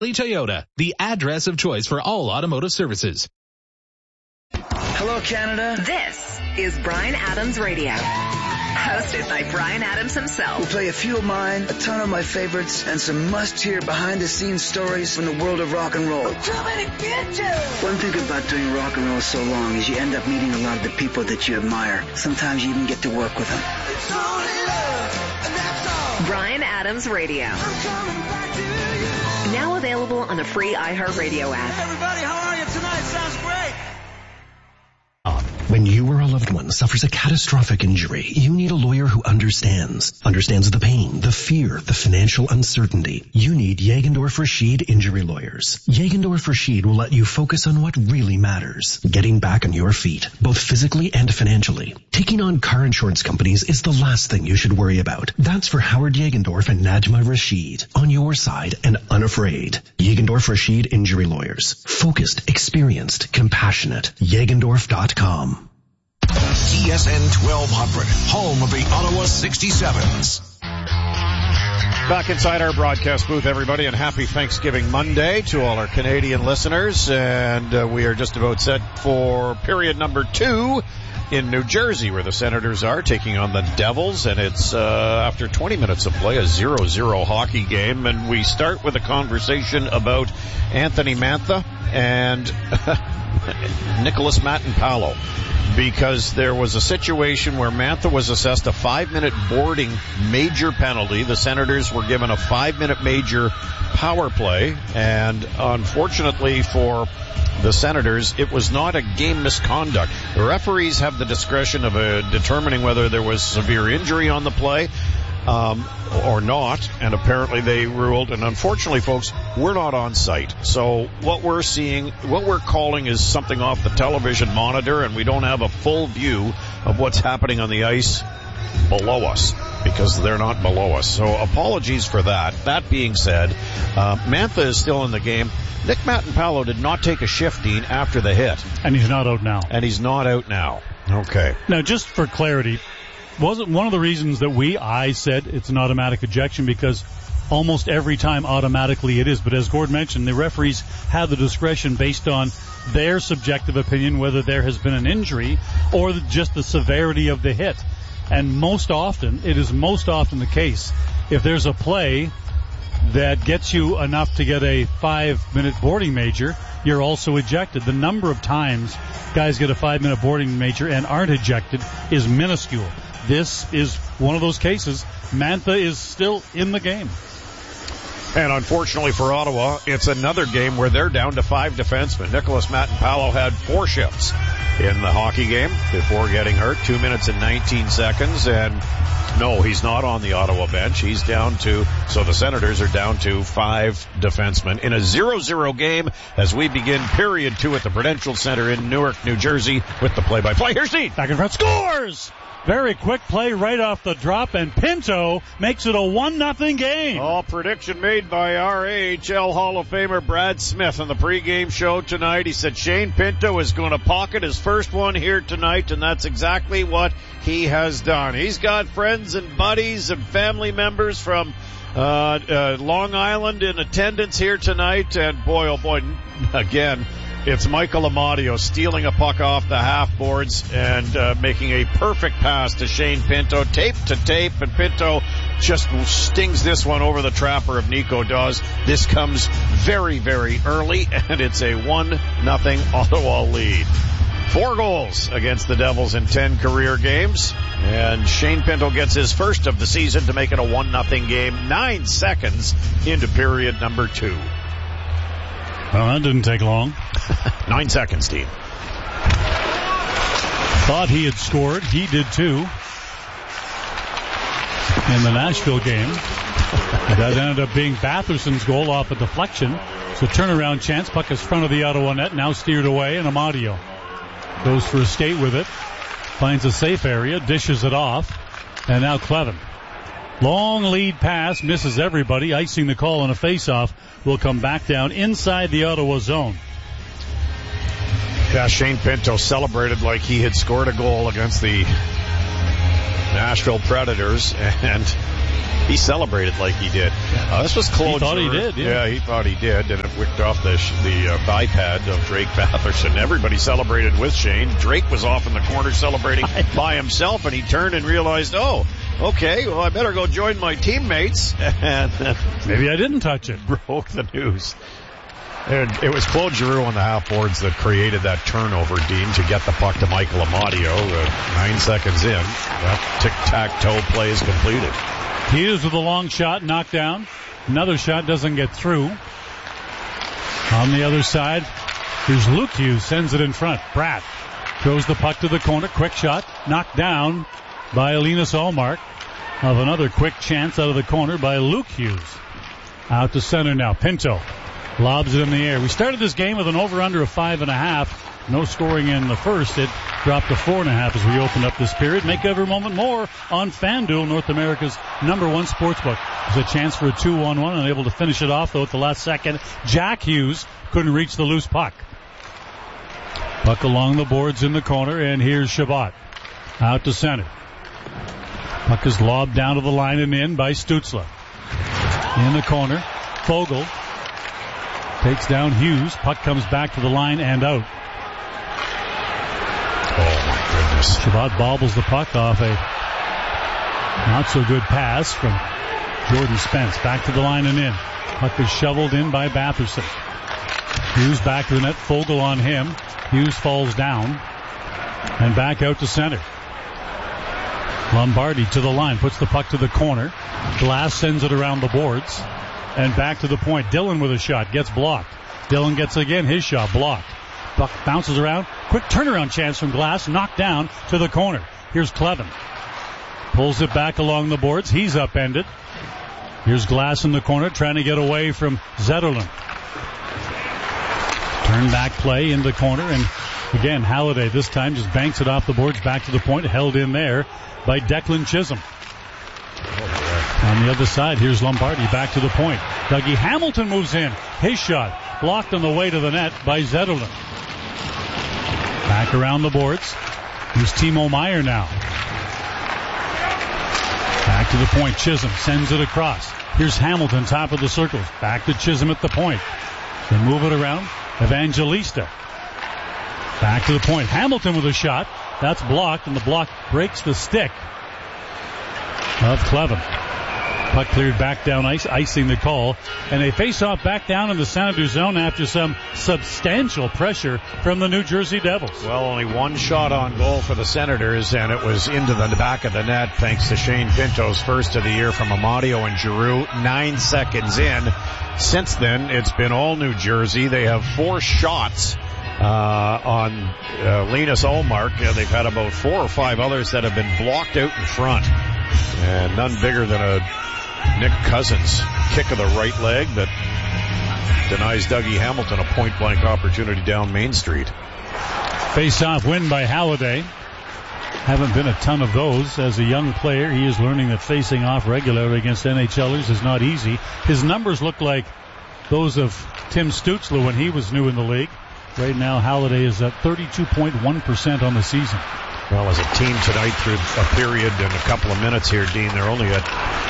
Toyota, the address of choice for all automotive services. Hello, Canada. This is Bryan Adams Radio. Hosted by Bryan Adams himself. We'll play a few of mine, a ton of my favorites, and some must-hear behind-the-scenes stories from the world of rock and roll. Too many bitches! One thing about doing rock and roll so long is you end up meeting a lot of the people that you admire. Sometimes you even get to work with them. It's only love, and that's all. Bryan Adams Radio. I'm coming back to you. Now available on the free iHeartRadio app. Hey, everybody, how are you tonight? Sounds great. When you or a loved one suffers a catastrophic injury, you need a lawyer who understands the pain, the fear, the financial uncertainty. You need Jagendorf Rashid Injury Lawyers. Jagendorf Rashid will let you focus on what really matters, getting back on your feet, both physically and financially. Taking on car insurance companies is the last thing you should worry about. That's for Howard Jagendorf and Najma Rashid. On your side and unafraid. Jagendorf Rashid Injury Lawyers. Focused, experienced, compassionate. Jagendorf.com. TSN 1200, home of the Ottawa 67s. Back inside our broadcast booth, everybody, and happy Thanksgiving Monday to all our Canadian listeners. And we are just about set for period number 2 in New Jersey, where the Senators are taking on the Devils. And it's after 20 minutes of play, a 0-0 hockey game. And we start with a conversation about Anthony Mantha and Nicholas Matanpalo, because there was a situation where Mantha was assessed a 5-minute boarding major penalty. The Senators were given a 5-minute major power play, and unfortunately for the Senators, it was not a game misconduct. The referees have the discretion of determining whether there was severe injury on the play or not, and apparently they ruled. And unfortunately, folks, we're not on site, so what we're calling is something off the television monitor, and we don't have a full view of what's happening on the ice below us, because they're not below us. So apologies for that. That being said, Mantha is still in the game. Nick Matanpalo did not take a shifting after the hit. And he's not out now. Okay. Now, just for clarity, wasn't one of the reasons that I said it's an automatic ejection, because almost every time automatically it is. But as Gord mentioned, the referees have the discretion based on their subjective opinion whether there has been an injury or just the severity of the hit. And it is most often the case, if there's a play that gets you enough to get a 5-minute boarding major, you're also ejected. The number of times guys get a 5-minute boarding major and aren't ejected is minuscule. This is one of those cases. Mantha is still in the game. And unfortunately for Ottawa, it's another game where they're down to 5 defensemen. Nicholas Matanpalo had 4 shifts in the hockey game before getting hurt. 2 minutes and 19 seconds. And no, he's not on the Ottawa bench. He's down to, so the Senators are down to 5 defensemen in a 0-0 game as we begin period 2 at the Prudential Center in Newark, New Jersey with the play-by-play. Here's Steve. Back in front, scores! Very quick play right off the drop, and Pinto makes it a 1-0 game. All prediction made by our AHL Hall of Famer Brad Smith on the pregame show tonight. He said Shane Pinto is going to pocket his first one here tonight, and that's exactly what he has done. He's got friends and buddies and family members from Long Island in attendance here tonight, and boy, oh boy, again, it's Michael Amadio stealing a puck off the half boards and making a perfect pass to Shane Pinto, tape to tape, and Pinto just stings this one over the trapper of Nico Dawes. This comes very, very early, and it's a 1-0 Ottawa lead. 4 goals against the Devils in 10 career games, and Shane Pinto gets his first of the season to make it a 1-0 game, 9 seconds into period number 2. Well, that didn't take long. 9 seconds, Steve. Thought he had scored. He did too. In the Nashville game. That ended up being Batherson's goal off a deflection. So turnaround chance. Puck is front of the Ottawa net. Now steered away, and Amadio goes for a skate with it. Finds a safe area. Dishes it off. And now Clevin. Long lead pass. Misses everybody. Icing the call on a face-off. Will come back down inside the Ottawa zone. Yeah, Shane Pinto celebrated like he had scored a goal against the Nashville Predators, and he celebrated like he did. This was Claude. He thought he Giroux. did, yeah. He thought he did, and it wicked off the biped of Drake Batherson. Everybody celebrated with Shane. Drake was off in the corner celebrating by himself, and he turned and realized, oh, okay, well, I better go join my teammates. And maybe I didn't touch it. Broke the news. And it was Claude Giroux on the half boards that created that turnover, Dean, to get the puck to Michael Amadio. 9 seconds in, that tic-tac-toe play is completed. Hughes with a long shot, knocked down. Another shot doesn't get through. On the other side, here's Luke Hughes, sends it in front. Pratt throws the puck to the corner, quick shot, knocked down by Linus Ullmark. Of another quick chance out of the corner by Luke Hughes. Out to center now, Pinto lobs it in the air. We started this game with an over-under of 5.5. No scoring in the first. It dropped to 4.5 as we opened up this period. Make every moment more on FanDuel, North America's #1 sportsbook. There's a chance for a 2-1-1, and able to finish it off, though, at the last second. Jack Hughes couldn't reach the loose puck. Puck along the boards in the corner, and here's Shabbat. Out to center. Puck is lobbed down to the line and in by Stützle. In the corner, Fogle takes down Hughes. Puck comes back to the line and out. Oh, my goodness. Shabbat bobbles the puck off a not-so-good pass from Jordan Spence. Back to the line and in. Puck is shoveled in by Batherson. Hughes back to the net. Fogle on him. Hughes falls down. And back out to center. Lombardi to the line. Puts the puck to the corner. Glass sends it around the boards. And back to the point. Dillon with a shot. Gets blocked. Dillon gets again his shot. Blocked. Puck bounces around. Quick turnaround chance from Glass. Knocked down to the corner. Here's Clevin. Pulls it back along the boards. He's upended. Here's Glass in the corner trying to get away from Zetterlund. Turn back play in the corner. And again, Halliday this time just banks it off the boards back to the point. Held in there by Declan Chisholm. On the other side, here's Lombardi back to the point. Dougie Hamilton moves in. His shot blocked on the way to the net by Zetterlund. Back around the boards. Here's Timo Meier now. Back to the point. Chisholm sends it across. Here's Hamilton, top of the circles. Back to Chisholm at the point. They move it around. Evangelista. Back to the point. Hamilton with a shot. That's blocked, and the block breaks the stick of Clevin. Puck cleared back down ice, icing the call. And they face off back down in the Senator zone after some substantial pressure from the New Jersey Devils. Well, only one shot on goal for the Senators, and it was into the back of the net thanks to Shane Pinto's first of the year from Amadio and Giroux. 9 seconds in. Since then, it's been all New Jersey. They have 4 shots on Linus Ullmark. They've had about 4 or 5 others that have been blocked out in front. And none bigger than a Nick Cousins kick of the right leg that denies Dougie Hamilton a point-blank opportunity down Main Street. Face-off win by Halliday. Haven't been a ton of those. As a young player, he is learning that facing off regularly against NHLers is not easy. His numbers look like those of Tim Stützle when he was new in the league. Right now, Halliday is at 32.1% on the season. Well, as a team tonight through a period and a couple of minutes here, Dean, they're only at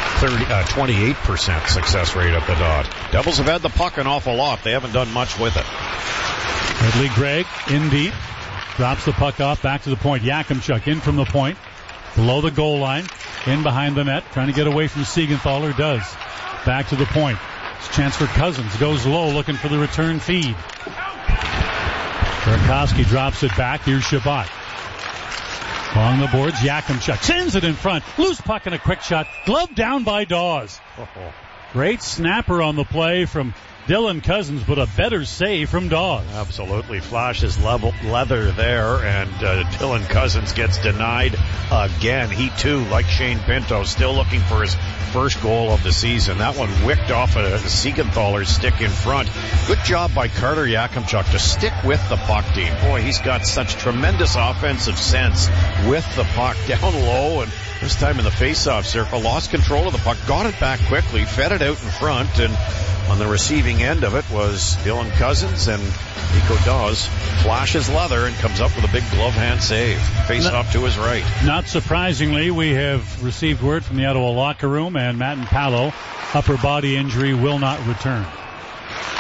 28% success rate at the dot. Devils have had the puck an awful lot. They haven't done much with it. Ridley Gregg in deep. Drops the puck off back to the point. Yakimchuk in from the point. Below the goal line. In behind the net. Trying to get away from Siegenthaler. Does. Back to the point. It's a chance for Cousins. Goes low looking for the return feed. Burakovsky drops it back. Here's Shabbat. Along the boards, Yakimchuk sends it in front. Loose puck and a quick shot. Glove down by Dawes. Great snapper on the play from Dylan Cousins, but a better save from Dawes. Absolutely. Flashes leather there, and Dylan Cousins gets denied again. He, too, like Shane Pinto, still looking for his first goal of the season. That one wicked off a Siegenthaler's stick in front. Good job by Carter Yakimchuk to stick with the puck, Dean. Boy, he's got such tremendous offensive sense with the puck down low and This time in the face-off circle, lost control of the puck, got it back quickly, fed it out in front, and on the receiving end of it was Dylan Cousins, and Nico Dawes flashes leather and comes up with a big glove hand save. Face-off to his right. Not surprisingly, we have received word from the Ottawa locker room, and Matt and Palo, upper body injury, will not return.